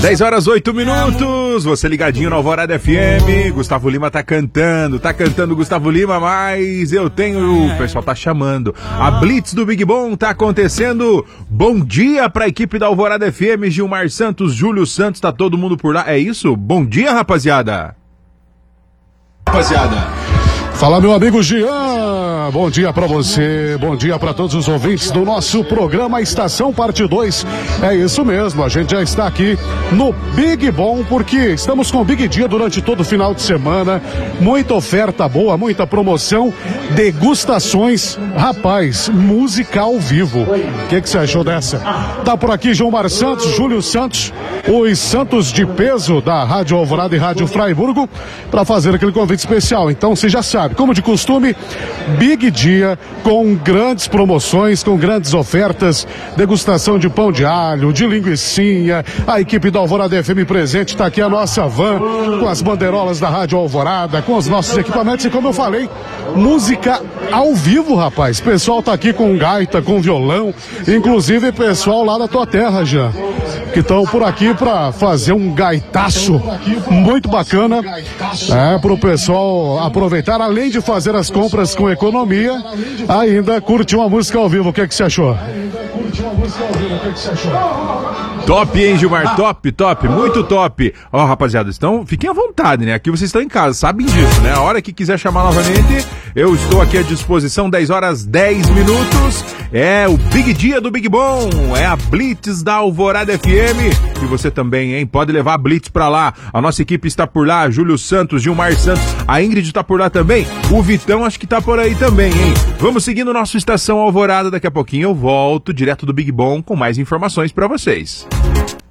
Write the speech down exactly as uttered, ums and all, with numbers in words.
dez horas, oito minutos, você ligadinho no Alvorada F M, Gustavo Lima tá cantando, tá cantando Gustavo Lima, mas eu tenho, o pessoal tá chamando, a Blitz do Big Bom tá acontecendo. Bom dia pra equipe da Alvorada F M, Gilmar Santos, Júlio Santos, tá todo mundo por lá, é isso? Bom dia, rapaziada. Rapaziada. Fala, meu amigo Jean, bom dia pra você, bom dia pra todos os ouvintes do nosso programa Estação Parte dois. É isso mesmo, a gente já está aqui no Big Bom, porque estamos com o Big Dia durante todo o final de semana, muita oferta boa, muita promoção, degustações, rapaz, música ao vivo. O que que você achou dessa? Tá por aqui Gilmar Santos, Júlio Santos, os Santos de peso da Rádio Alvorada e Rádio Fraiburgo, para fazer aquele convite especial. Então você já sabe, como de costume, Big Dia com grandes promoções, com grandes ofertas, degustação de pão de alho, de linguicinha, a equipe da Alvorada F M presente, está aqui a nossa van com as bandeirolas da Rádio Alvorada, com os nossos equipamentos e, como eu falei, música ao vivo, rapaz. O pessoal tá aqui com gaita, com violão, inclusive pessoal lá da tua terra, Jean, que estão por aqui para fazer um gaitaço muito bacana, é, pro pessoal aproveitar, além de fazer as compras com economia, ainda curte uma música ao vivo. O que é que você achou? Top, hein, Gilmar? Top, top, muito top. Ó, rapaziada, então fiquem à vontade, né? Aqui vocês estão em casa, sabem disso, né? A hora que quiser chamar novamente, eu estou aqui à disposição, dez horas, dez minutos. É o Big Dia do Big Bom, é a Blitz da Alvorada F M. E você também, hein? Pode levar a Blitz pra lá. A nossa equipe está por lá, Júlio Santos, Gilmar Santos, a Ingrid tá por lá também. O Vitão acho que tá por aí também, hein? Vamos seguindo o nosso Estação Alvorada, daqui a pouquinho eu volto direto do Big Bom com mais informações pra vocês.